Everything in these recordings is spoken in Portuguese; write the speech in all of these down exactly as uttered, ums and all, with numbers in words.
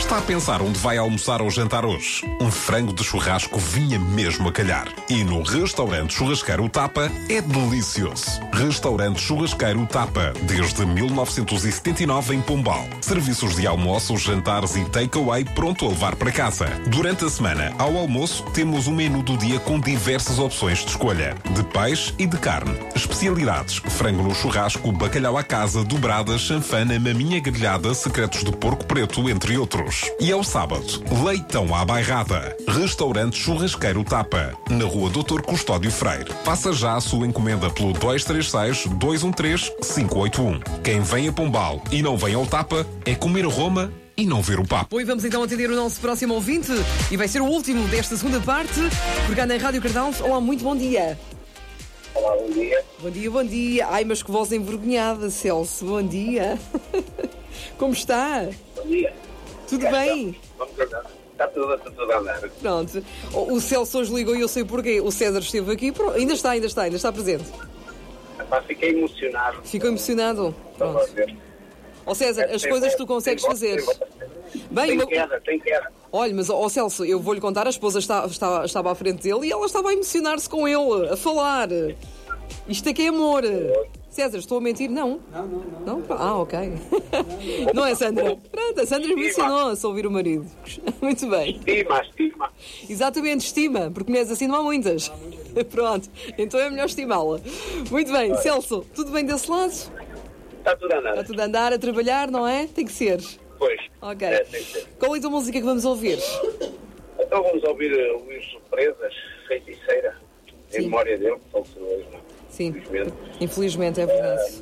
Está a pensar onde vai almoçar ou jantar hoje? Um frango de churrasco vinha mesmo a calhar. E no Restaurante Churrasqueiro Tapa é delicioso. Restaurante Churrasqueiro Tapa, desde mil novecentos e setenta e nove em Pombal. Serviços de almoços, jantares e takeaway pronto a levar para casa. Durante a semana, ao almoço, temos um menu do dia com diversas opções de escolha. De peixe e de carne. Especialidades: frango no churrasco, bacalhau à casa, dobrada, chanfana, maminha grelhada, secretos de porco preto, entre outros. E ao sábado, leitão à bairrada. Restaurante Churrasqueiro Tapa, na rua doutor Custódio Freire. Faça já a sua encomenda pelo dois três seis, dois um três, cinco oito um. Quem vem a Pombal e não vem ao Tapa é comer a Roma e não ver o papo. Oi, vamos então atender o nosso próximo ouvinte e vai ser o último desta segunda parte, porque na Rádio Cardão. Olá, muito bom dia. Olá, bom dia. Bom dia, bom dia. Ai, mas que voz envergonhada, Celso. Bom dia. Como está? Bom dia. Tudo Já bem? Estamos. Vamos andar. Está tudo, está tudo a andar. Pronto. O, o Celso hoje ligou e eu sei porquê. O César esteve aqui. Pronto. Ainda está, ainda está, ainda está presente. Epá, fiquei emocionado. Ficou emocionado? Estava a Pronto. ver. Ó César, as Tem coisas que voz, tu consegues tem voz, fazer. tem voz. Bem, Tem uma- queda, tem queda. olha, mas ó Celso, eu vou-lhe contar, a esposa está, está- estava à frente dele e ela estava a emocionar-se com ele, a falar. Isto é que é amor. César, estou a mentir? Não. Não, não, não. Não? Ah, ok. Não é, Sandra? Pronto, a Sandra emocionou-se a ouvir o marido. Muito bem. Estima, estima. Exatamente, estima, porque mulheres assim não há muitas. Pronto, então é melhor estimá-la. Muito bem, Celso, tudo bem desse lado? Está tudo a andar. Está tudo a andar, a trabalhar, não é? Tem que ser. Pois. Ok. É, tem que ser. Qual é a tua música que vamos ouvir? Então vamos ouvir uh, Luís Surpresas, Feiticeira, em Sim. memória dele, que faleceu hoje, não é? Sim, Infelizmente. infelizmente é verdade.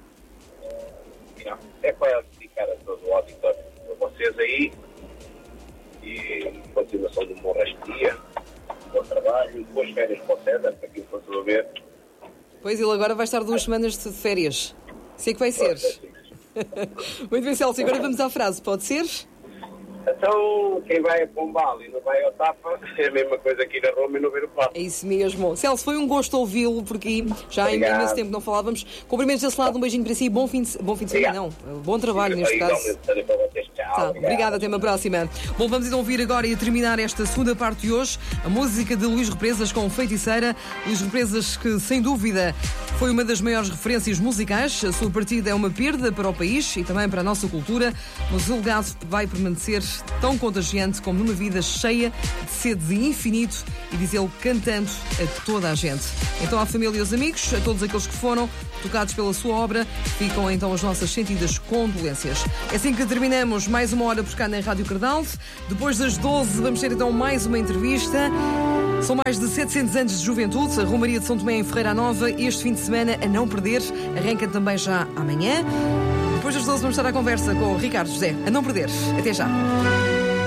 Não, é para dedicar a todo o auditório, a vocês aí, e continuação de um bom resto de dia, bom trabalho, boas férias para o César, para quem for a ver. Pois ele agora vai estar duas semanas de férias. Sei que vai ser. Muito bem, Celso, agora vamos à frase, pode ser? Então, quem vai a Pombal e não vai ao Tapa, é a mesma coisa que ir a Roma e não ver o papo. É isso mesmo. Celso, foi um gosto ouvi-lo por aqui. Já há Obrigado. imenso tempo que não falávamos. Cumprimentos desse lado, um beijinho para si e bom fim de, bom fim de semana, não. Bom trabalho neste caso. Igualmente, para vocês. Tchau. Tá, obrigado. obrigada, até uma próxima. Bom, vamos então ouvir agora e a terminar esta segunda parte de hoje a música de Luís Represas com Feiticeira. Luís Represas, que sem dúvida foi uma das maiores referências musicais. A sua partida é uma perda para o país e também para a nossa cultura, mas o legado vai permanecer tão contagiante como numa vida cheia de sede de infinito, e diz ele cantando a toda a gente. Então, à família e aos amigos, a todos aqueles que foram tocados pela sua obra, ficam então as nossas sentidas condolências. É assim que terminamos mais uma hora por cá na Rádio Cardão. Depois das doze vamos ter então mais uma entrevista. São mais de setecentos anos de juventude, a Romaria de São Tomé em Ferreira Nova, este fim de semana a não perder, arranca também já amanhã. Depois das doze vamos estar à conversa com o Ricardo José, a não perder. Até já.